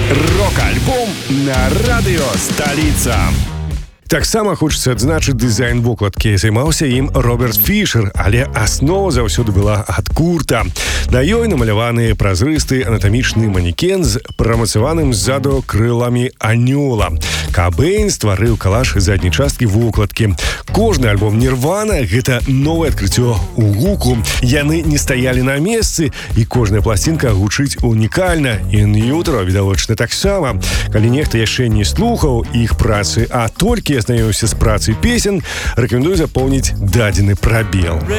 Рок-альбом на радыё «Сталіца». Таксама хочацца адзначыць дызайн вокладкі. Займаўся ім Роберт Фішер, але аснова заўсёды была ад Курта. На ёй намаляваны празрысты анатамічны манекен з прамацаваным ззаду крыламі анёла. Кабэйн стварыў калаж задняй часткі вокладкі. Кожны альбом Нірвана — гэта новае адкрыццё ў гуку. Яны не стаялі на месцы, і кожная пласцінка гучыць унікальна. І Ньютро, відавочна, таксама. Калі нехта яшчэ не слухаў іх працы, а толькі азнаёміўся з працай песен, рэкамендую запомніць дадзены прабел.